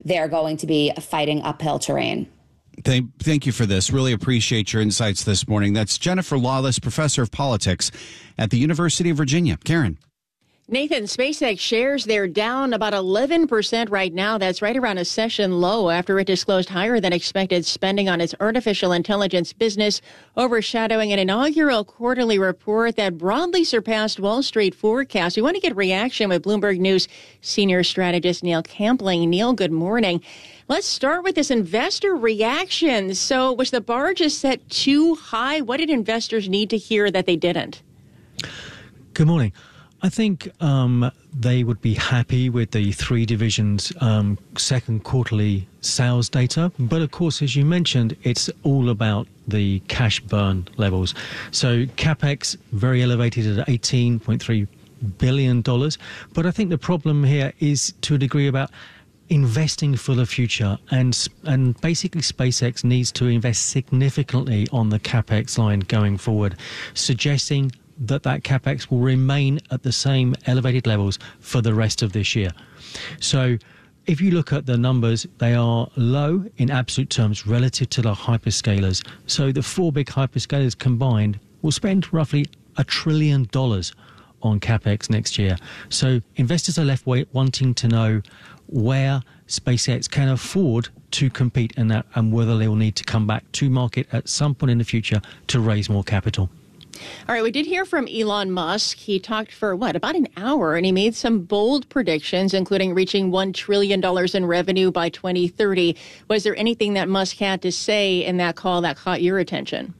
they're going to be fighting uphill terrain. Thank you for this. Really appreciate your insights this morning. That's Jennifer Lawless, professor of politics at the University of Virginia. Karen. Nathan, SpaceX shares, they're down about 11% right now. That's right around a session low after it disclosed higher than expected spending on its artificial intelligence business, overshadowing an inaugural quarterly report that broadly surpassed Wall Street forecasts. We want to get reaction with Bloomberg News senior strategist Neil Campling. Neil, good morning. Let's start with this investor reaction. So was the bar just set too high? What did investors need to hear that they didn't? Good morning. I think they would be happy with the three divisions' second quarterly sales data. But of course, as you mentioned, it's all about the cash burn levels. So CapEx very elevated at $18.3 billion. But I think the problem here is to a degree about investing for the future, and basically SpaceX needs to invest significantly on the CapEx line going forward, suggesting that CapEx will remain at the same elevated levels for the rest of this year. So if you look at the numbers, they are low in absolute terms relative to the hyperscalers. So the four big hyperscalers combined will spend roughly $1 trillion on CapEx next year. So investors are left wanting to know where SpaceX can afford to compete in that, and whether they will need to come back to market at some point in the future to raise more capital. All right, we did hear from Elon Musk. He talked for, about an hour, and he made some bold predictions, including reaching $1 trillion in revenue by 2030. Was there anything that Musk had to say in that call that caught your attention?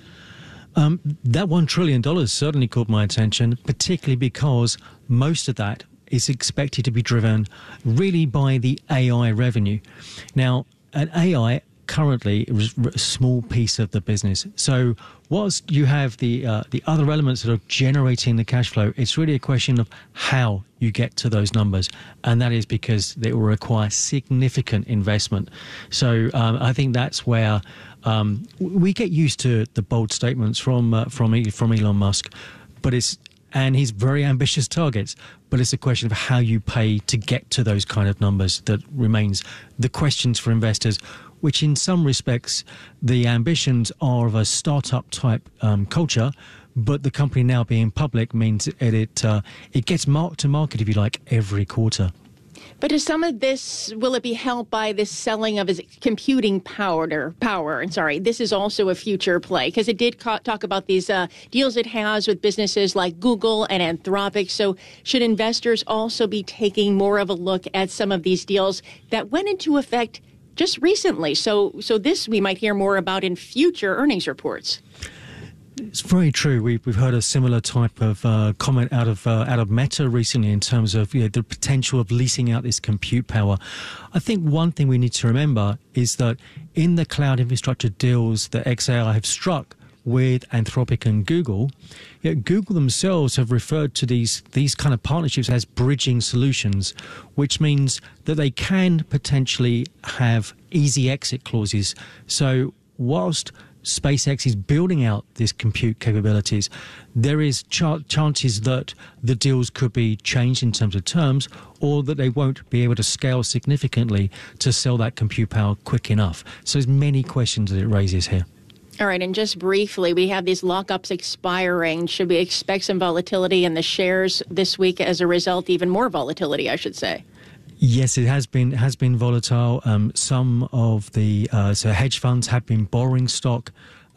That $1 trillion certainly caught my attention, particularly because most of that is expected to be driven really by the AI revenue. Now, an AI currently is a small piece of the business. So whilst you have the other elements that are generating the cash flow, it's really a question of how you get to those numbers. And that is because they will require significant investment. So I think that's where we get used to the bold statements from Elon Musk, and his very ambitious targets. But it's a question of how you pay to get to those kind of numbers that remains the questions for investors, which in some respects, the ambitions are of a startup type culture, but the company now being public means it gets marked to market, if you like, every quarter. But is some of this, will it be helped by this selling of his computing power? This is also a future play, because it did talk about these deals it has with businesses like Google and Anthropic. So should investors also be taking more of a look at some of these deals that went into effect just recently? So this we might hear more about in future earnings reports. It's very true. We've heard a similar type of comment out of Meta recently in terms of the potential of leasing out this compute power. I think one thing we need to remember is that in the cloud infrastructure deals that xAI have struck with Anthropic and Google, Google themselves have referred to these kind of partnerships as bridging solutions, which means that they can potentially have easy exit clauses. So whilst SpaceX is building out this compute capabilities, there is chances that the deals could be changed in terms of terms, or that they won't be able to scale significantly to sell that compute power quick enough. So there's many questions that it raises here. All right, and just briefly, we have these lockups expiring. Should we expect some volatility in the shares this week as a result? Even more volatility, I should say. Yes, it has been volatile. Some of the hedge funds have been borrowing stock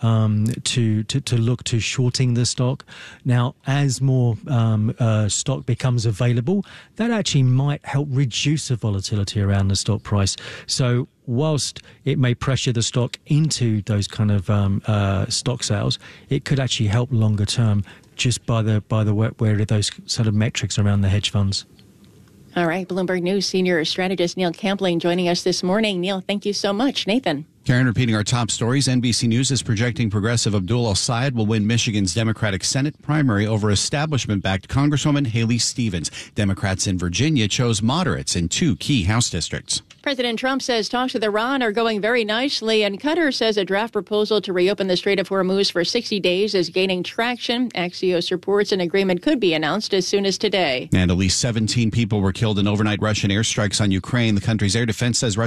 to look to shorting the stock. Now, as more stock becomes available, that actually might help reduce the volatility around the stock price. So whilst it may pressure the stock into those kind of stock sales, it could actually help longer term just by the where those sort of metrics around the hedge funds. All right, Bloomberg News senior strategist Neil Campling joining us this morning. Neil, thank you so much. Nathan. Karen, repeating our top stories, NBC News is projecting progressive Abdul El-Sayed will win Michigan's Democratic Senate primary over establishment-backed Congresswoman Haley Stevens. Democrats in Virginia chose moderates in two key House districts. President Trump says talks with Iran are going very nicely, and Qatar says a draft proposal to reopen the Strait of Hormuz for 60 days is gaining traction. Axios reports an agreement could be announced as soon as today. And at least 17 people were killed in overnight Russian airstrikes on Ukraine. The country's air defense says